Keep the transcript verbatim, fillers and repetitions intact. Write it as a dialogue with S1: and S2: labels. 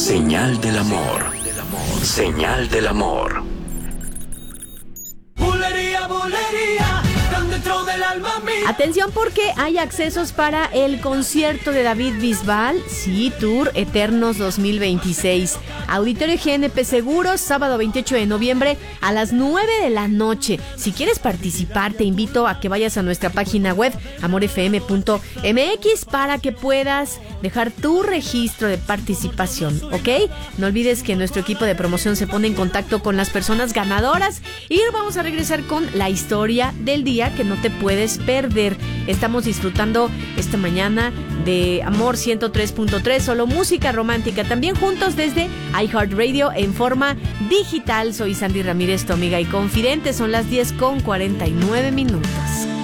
S1: Señal del amor. Señal del amor.
S2: Bulería, bulería, tan dentro del alma mía.
S3: Atención porque hay accesos para el concierto de David Bisbal, sí, Tour Eternos dos mil veintiséis. Auditorio G N P Seguros, sábado veintiocho de noviembre a las nueve de la noche. Si quieres participar, te invito a que vayas a nuestra página web, amor f m punto m x, para que puedas dejar tu registro de participación, ¿ok? No olvides que nuestro equipo de promoción se pone en contacto con las personas ganadoras y vamos a regresar con la historia del día que no te puedes perder. Estamos disfrutando esta mañana de Amor ciento tres punto tres, solo música romántica, también juntos desde iHeartRadio en forma digital. Soy Sandy Ramírez, tu amiga y confidente. Son las diez con cuarenta y nueve minutos.